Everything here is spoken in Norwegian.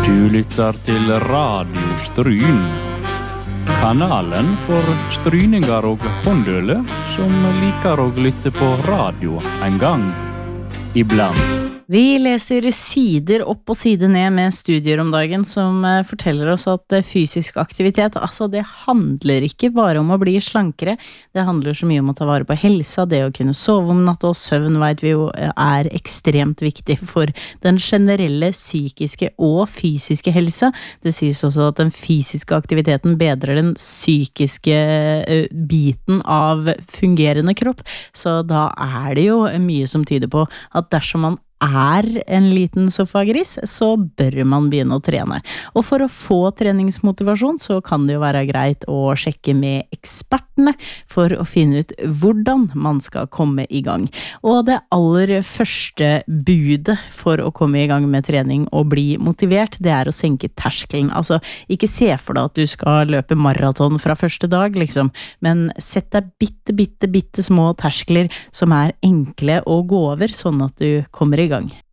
Du lytter til Radio Stryn. Kanalen for stryninger og håndøle som liker å lytte på radio en gang iblant. Vi leser sider opp og sider ned med studier om dagen som forteller oss at fysisk aktivitet, altså det handler ikke bare om å bli slankere, det handler så mye om å ta vare på helsa, det å kunne sove om natta, og søvn vet vi jo er ekstremt viktig for den generelle psykiske og fysiske helsa. Det sies også at den fysiske aktiviteten bedrer den psykiske biten av fungerende kropp, så da er det jo mye som tyder på at dersom man en liten sofagris, så bør man begynne å trene. Og for å få treningsmotivasjon, så kan det jo være greit å sjekke med ekspertene for å finne ut hvordan man skal komme i gang. Og det aller første budet for å komme i gang med trening og bli motivert, det er å senke terskelen. Altså, ikke se for deg at du skal løpe maraton fra første dag, liksom, men sett deg bitte små terskler som er enkle å gå over, sånn at du kommer i gang.